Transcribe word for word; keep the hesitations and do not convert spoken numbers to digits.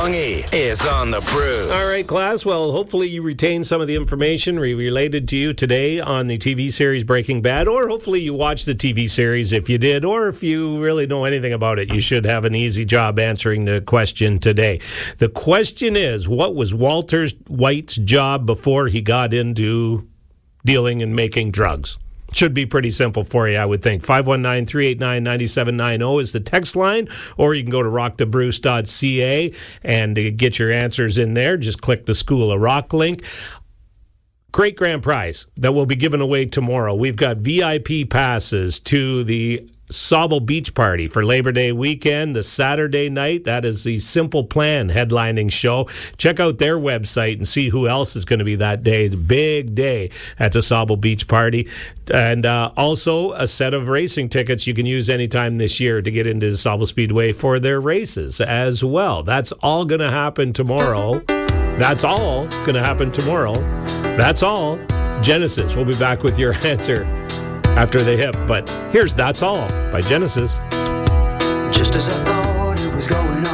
Longy is on the Brews. All right, class. Well, hopefully you retain some of the information re- related to you today on the T V series Breaking Bad, or hopefully you watched the T V series if you did, or if you really know anything about it, you should have an easy job answering the question today. The question is, what was Walter White's job before he got into dealing and making drugs? Should be pretty simple for you, I would think. five one nine, three eight nine, nine seven nine zero is the text line, or you can go to rock the bruce dot c a and get your answers in there. Just click the School of Rock link. Great grand prize that will be given away tomorrow. We've got V I P passes to the Sauble Beach Party for Labor Day weekend, the Saturday night. That is the Simple Plan headlining show. Check out their website and see who else is going to be that day. It's a big day at the Sauble Beach Party. And uh, also a set of racing tickets you can use anytime this year to get into the Sauble Speedway for their races as well. That's all going to happen tomorrow. That's all going to happen tomorrow. That's all. Genesis. We'll be back with your answer after the hip, but here's That's All by Genesis. Just as I thought it was going